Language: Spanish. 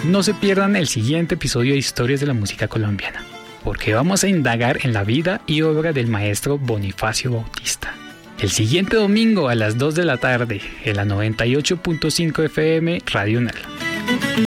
no se pierdan el siguiente episodio de Historias de la Música Colombiana, porque vamos a indagar en la vida y obra del maestro Bonifacio Bautista. El siguiente domingo a las 2 de la tarde, en la 98.5 FM Radio UNEL.